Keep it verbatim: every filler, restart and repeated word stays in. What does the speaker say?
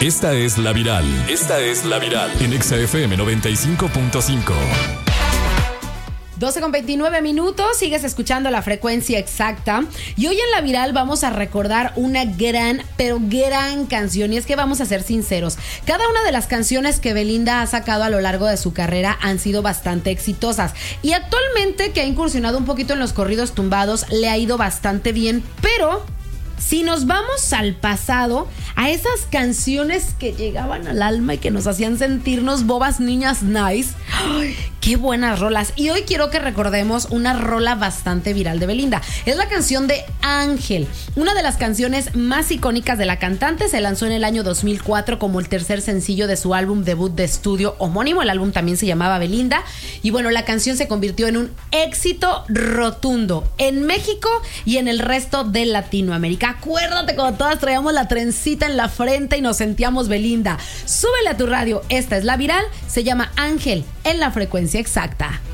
Esta es La Viral. Esta es La Viral. En Exa F M noventa y cinco punto cinco. doce con veintinueve minutos, sigues escuchando La Frecuencia Exacta. Y hoy en La Viral vamos a recordar una gran, pero gran canción. Y es que vamos a ser sinceros, cada una de las canciones que Belinda ha sacado a lo largo de su carrera han sido bastante exitosas. Y actualmente, que ha incursionado un poquito en los corridos tumbados, le ha ido bastante bien. Pero si nos vamos al pasado, a esas canciones que llegaban al alma y que nos hacían sentirnos bobas niñas nice, ¡ay, qué buenas rolas! Y hoy quiero que recordemos una rola bastante viral de Belinda. Es la canción de Ángel, una de las canciones más icónicas de la cantante. Se lanzó en el año dos mil cuatro como el tercer sencillo de su álbum debut de estudio homónimo. El álbum también se llamaba Belinda. Y bueno, la canción se convirtió en un éxito rotundo en México y en el resto de Latinoamérica. Acuérdate cuando todas traíamos la trencita en la frente y nos sentíamos Belinda. Súbele a tu radio, esta es La Viral, se llama Ángel en La Frecuencia Exacta.